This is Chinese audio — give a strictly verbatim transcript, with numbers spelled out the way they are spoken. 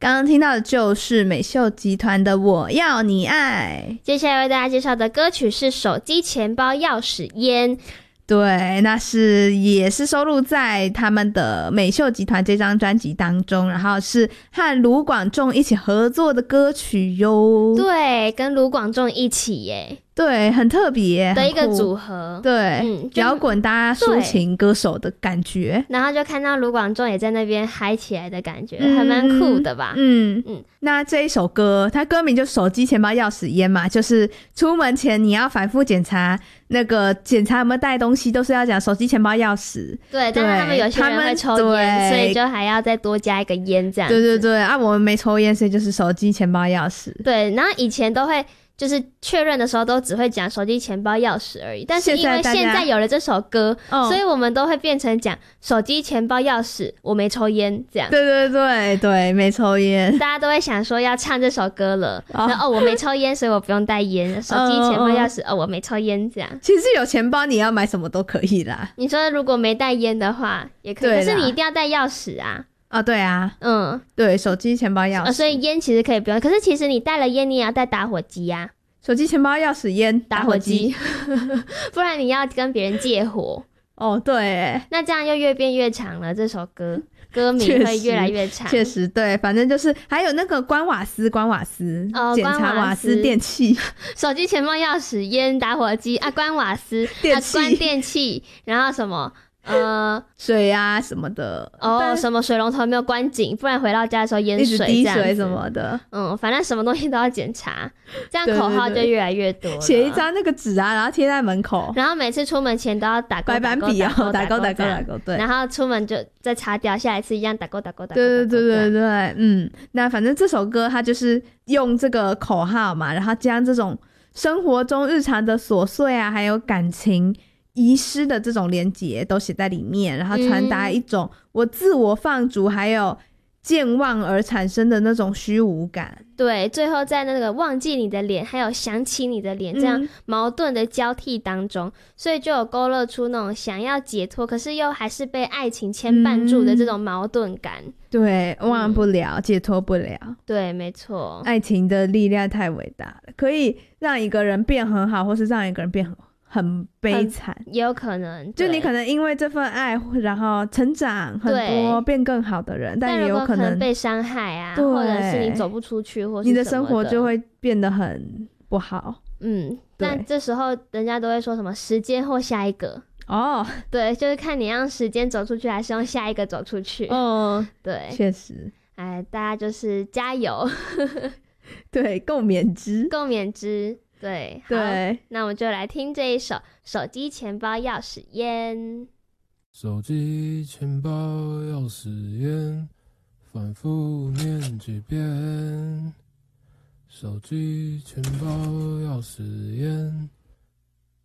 刚刚听到的就是美秀集团的《我要你爱》。 接下来为大家介绍的歌曲是手机、钱包、钥匙、烟。 对，那是也是收录在他们的美秀集团这张专辑当中，然后是和卢广仲一起合作的歌曲哟。 对，跟卢广仲一起耶。 对，很特别的一个组合。 对，嗯，摇滚搭抒情歌手的感觉。 然后就看到卢广仲也在那边嗨起来的感觉，嗯，还蛮酷的吧。 嗯嗯。那这一首歌，它歌名就手机、钱包、钥匙、烟嘛，就是出门前你要反复检查，那个检查有没有带东西，都是要讲手机、钱包、钥匙。 对，但是他们有些人会抽烟，所以就还要再多加一个烟这样子。 对对对，啊，我们没抽烟，所以就是手机、钱包、钥匙。 对，然后以前都会。就是确认的时候都只会讲手机、钱包、钥匙而已，但是因为现在有了这首歌，所以我们都会变成讲手机、钱包、钥匙，我没抽烟这样。 对对对对，没抽烟， 大家都会想说要唱这首歌了，哦，然后哦我没抽烟，所以我不用带烟。手机、钱包、钥匙，哦我没抽烟这样。 其实有钱包，你要买什么都可以啦。 你说如果没带烟的话也可以，可是你一定要带钥匙啊。 哦，对啊，嗯，对，手机、钱包、钥匙， 哦，所以烟其实可以不用，可是其实你带了烟，你也要带打火机啊。 手机、钱包、钥匙、烟、 打火机，不然你要跟别人借火。 哦，对， 那这样又越变越长了。这首歌歌名会越来越长。 确实，对，反正就是还有那个关瓦斯，关瓦斯，哦，检查瓦斯电器， 手机、钱包、钥匙、烟、打火机啊，关瓦斯， 电器， 啊，关电器，然后什么？呃， 水啊什么的哦，什么水龙头没有关紧，不然回到家的时候淹水， 滴水什么的， 嗯，反正什么东西都要检查，这样口号就越来越多了。 写一张那个纸啊，然后贴在门口， 然后每次出门前都要打勾白板笔哦，打勾打勾打勾，对， 然后出门就再擦掉，下一次一样打勾打勾打勾。 对对对对对，嗯，那反正这首歌它就是用这个口号嘛，然后将这种生活中日常的琐碎啊，还有感情遗失的这种连结都写在里面，然后传达一种我自我放逐还有健忘而产生的那种虚无感。 对，最后在那个忘记你的脸还有想起你的脸这样矛盾的交替当中，嗯，所以就有勾勒出那种想要解脱可是又还是被爱情牵绊住的这种矛盾感。嗯， 对，忘不了，嗯，解脱不了。 对，没错， 爱情的力量太伟大了，可以让一个人变很好，或是让一个人变很好很悲惨， 也有可能， 就你可能因为这份爱然后成长很多变更好的人，但也有可 能, 可能被伤害啊，或者是你走不出去，或是你的生活就会变得很不好。 嗯，但这时候人家都会说什么时间或下一个哦， 对，就是看你用时间走出去还是用下一个走出去。嗯，对， 确实， 哎，大家就是加油对，共勉之共勉之。对对，那我们就来听这一首手机、钱包、钥匙、烟。 手机、钱包、钥匙、烟，反复念几遍。手机、钱包、钥匙、烟，